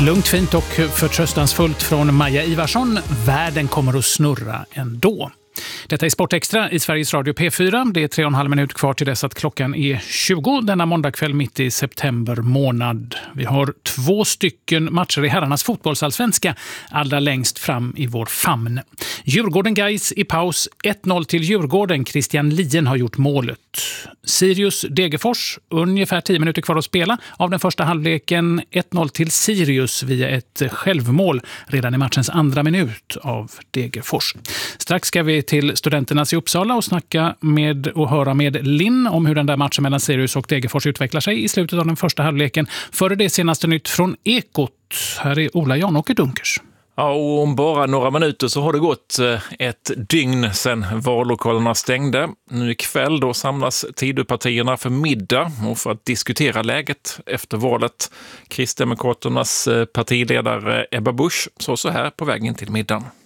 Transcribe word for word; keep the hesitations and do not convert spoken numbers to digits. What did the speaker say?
Lugnt, fint och förtröstansfullt från Maja Ivarsson. Världen kommer att snurra ändå. Detta är Sportextra i Sveriges Radio P fyra. Det är tre och en halv minut kvar till dess att klockan är tjugo denna måndagkväll mitt i september månad. Vi har två stycken matcher i herrarnas fotbollsallsvenska allra längst fram i vår famn. Djurgården-Gais i paus, ett noll till Djurgården. Christian Lien har gjort målet. Sirius-Degerfors, ungefär tio minuter kvar att spela av den första halvleken. ett noll till Sirius via ett självmål redan i matchens andra minut av Degerfors. Strax ska vi till Studenternas i Uppsala och snacka med och höra med Linn om hur den där matchen mellan Sirius och Degerfors utvecklar sig i slutet av den första halvleken. Före det senaste nytt från Ekot. Här är Ola Jan-Åke Dunkers. Ja, och om bara några minuter så har det gått ett dygn sedan vallokalerna stängde. Nu ikväll då samlas Tidöpartierna för middag och för att diskutera läget efter valet. Kristdemokraternas partiledare Ebba Busch sa så här på vägen till middagen.